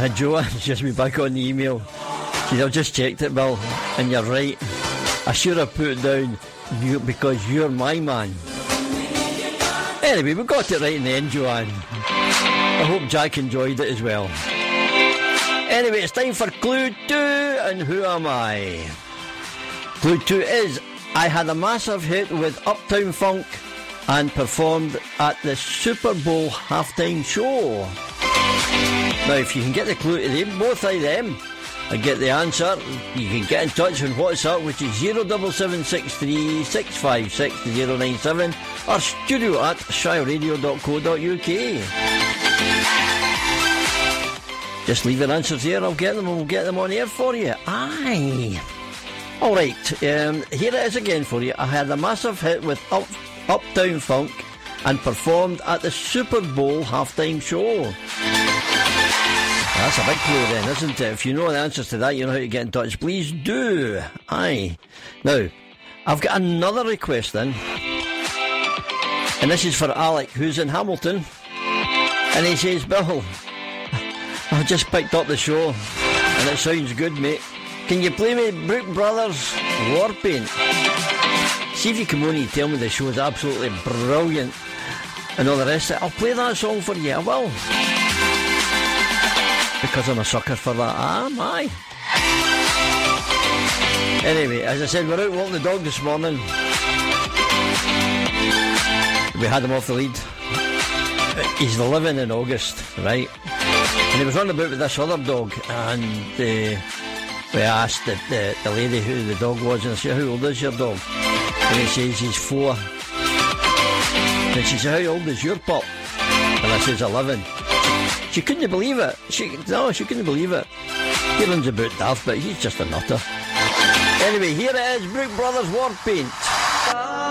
Joanne's just been back on the email. She said, I've just checked it, Bill, and you're right. I should have put it down because you're my man. Anyway, we got it right in the end, Joanne. I hope Jack enjoyed it as well. Anyway, it's time for Clue 2, and who am I? Clue 2 is, I had a massive hit with Uptown Funk and performed at the Super Bowl halftime show. Now, if you can get the clue to them, both of them, and get the answer, you can get in touch on WhatsApp, which is 07763 656 097, or studio at shyradio.co.uk. Just leave your answers there, I'll get them, and we'll get them on air for you. Aye. Alright, here it is again for you. I had a massive hit with Uptown Funk and performed at the Super Bowl halftime show. That's a big clue then, isn't it? If you know the answers to that, you know how to get in touch. Please do. Aye. Now, I've got another request then. And this is for Alec, who's in Hamilton. And he says, Bill, I've just picked up the show and it sounds good, mate. Can you play me Brook Brothers Warpaint? See if you can only tell me the show is absolutely brilliant and all the rest of it. I'll play that song for you, I will. Because I'm a sucker for that. Am I? Anyway, as I said, we're out walking the dog this morning. We had him off the lead. He's 11 in August, right? And he was running about with this other dog, and we asked the lady who the dog was, and I said, how old is your dog? And he says he's 4. And she said, how old is your pup? And I says 11. She couldn't believe it. She couldn't believe it. Kieran's a bit daft, but he's just a nutter. Anyway, here it is, Brook Brothers Warpaint.